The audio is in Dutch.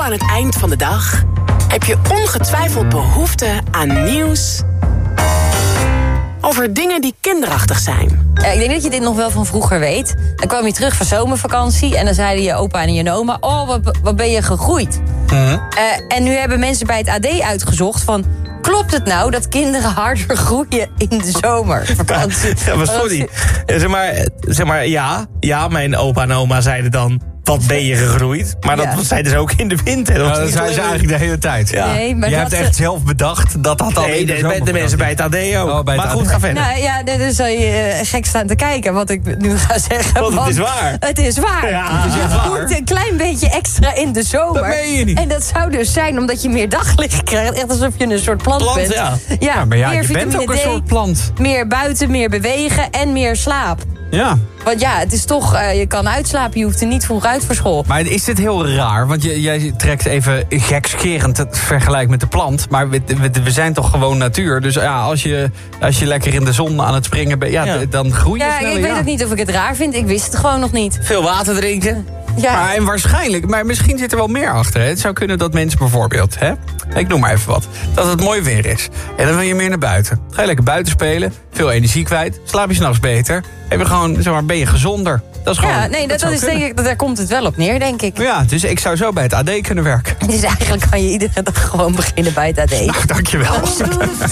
aan het eind van de dag heb je ongetwijfeld behoefte aan nieuws over dingen die kinderachtig zijn. Ik denk dat je dit nog wel van vroeger weet. Dan kwam je terug van zomervakantie en dan zeiden je opa en je oma... oh, wat ben je gegroeid. En nu hebben mensen bij het AD uitgezocht van... klopt het nou dat kinderen harder groeien in de zomervakantie? Ja, maar sorry. Zeg maar, ja, mijn opa en oma zeiden dan... wat ben je gegroeid? Maar dat zeiden ze ook in de winter. Ja, dat zeiden ze eigenlijk de hele tijd. Ja. Nee, maar je hebt echt zelf bedacht dat dan in de mensen bij het AD ook. Oh, maar goed, ga verder. Nou ja, dus zal je gek staan te kijken wat ik nu ga zeggen. Want het is waar. Het is waar. Ja, dus je groeit een klein beetje extra in de zomer. Dat meen je niet. En dat zou dus zijn omdat je meer daglicht krijgt. Echt alsof je een soort plant bent. Ja, maar ja, meer je bent ook een soort plant. Meer buiten, meer bewegen en meer slaap. Ja. Want ja, het is toch, je kan uitslapen, je hoeft er niet vroeg uit voor school. Maar is dit heel raar? Want jij trekt even gekscherend het vergelijk met de plant. Maar we zijn toch gewoon natuur. Dus ja, als je lekker in de zon aan het springen bent, dan groei je sneller. Ik weet ook niet of ik het raar vind. Ik wist het gewoon nog niet. Veel water drinken. Ja. En waarschijnlijk, maar misschien zit er wel meer achter. Hè? Het zou kunnen dat mensen bijvoorbeeld, hè? Ik noem maar even wat, dat het mooi weer is. En dan wil je meer naar buiten. Ga je lekker buiten spelen, veel energie kwijt, slaap je 's nachts beter. En ben je gezonder. Dat is gewoon, Ja, nee, dat is denk ik, daar komt het wel op neer, denk ik. Ja, dus ik zou zo bij het AD kunnen werken. Dus eigenlijk kan je iedere dag gewoon beginnen bij het AD. Nou, dankjewel.